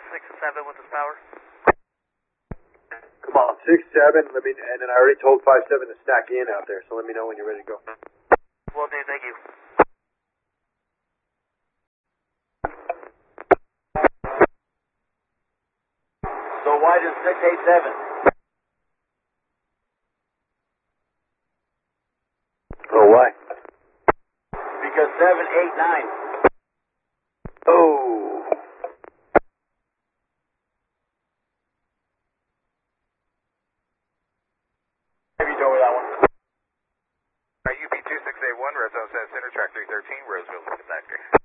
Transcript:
6 and 7 with this power. Come on, 6-7. Let me, and then I already told 5-7 to stack in out there. So let me know when you're ready to go. Well, dude, thank you. So why does 687? Oh, why? Because 789. Oh. Have you done with that one? UP 2681, Red Zone says center track 313, Roseville, Factory.